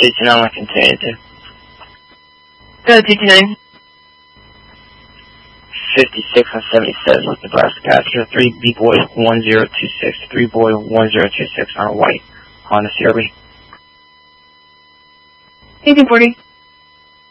229, I continue to. Go 229. 56 on 77 with Nebraska passenger 3 B-Boy 1026. 3 Boy 1026 on a white Honda CRV. 1840.